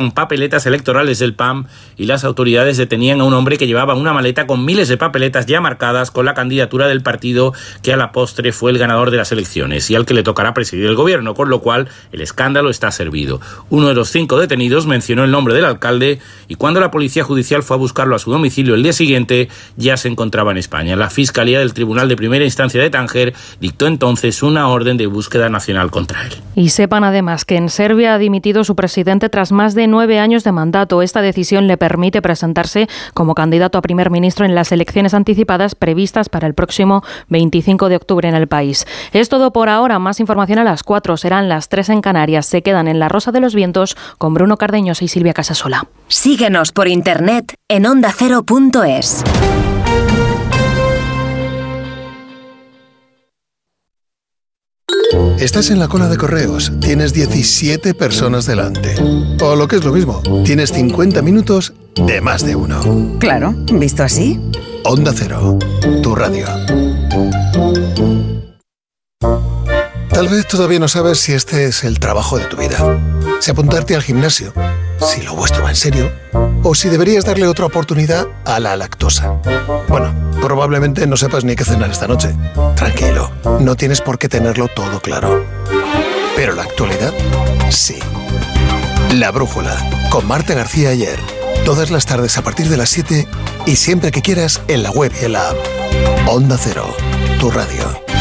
con papeletas electorales del PAM y las autoridades detenían a un hombre que llevaba una maleta con miles de papeletas ya marcadas con la candidatura del partido que a la postre fue el ganador de las elecciones y al que le tocará presidir el gobierno, con lo cual el escándalo está servido. Uno de los 5 detenidos mencionó el nombre del alcalde y cuando la policía judicial fue a buscarlo a su domicilio el día siguiente ya se encontraba en España. La Fiscalía del Tribunal de Primera Instancia de Tánger dictó entonces una orden de búsqueda nacional contra él. Y sepan además que en Serbia ha dimitido su presidente tras más de 9 años de mandato. Esta decisión le permite presentarse como candidato a primer ministro en las elecciones anticipadas previstas para el próximo 25 de octubre en el país. Es todo por ahora. Más información a las 4. Serán las 3 en Canarias. Se quedan en La Rosa de los Vientos con Bruno Cardeñosa y Silvia Casasola. Síguenos por internet en ondacero.es. Estás en la cola de correos, tienes 17 personas delante. O lo que es lo mismo, tienes 50 minutos de más de uno. Claro, visto así. Onda Cero, tu radio. Tal vez todavía no sabes si este es el trabajo de tu vida. Si apuntarte al gimnasio, si lo vuestro va en serio, o si deberías darle otra oportunidad a la lactosa. Bueno, probablemente no sepas ni qué cenar esta noche. Tranquilo, no tienes por qué tenerlo todo claro. Pero la actualidad, sí. La Brújula, con Marta García Ayer. Todas las tardes a partir de las 7 y siempre que quieras en la web y en la app. Onda Cero, tu radio.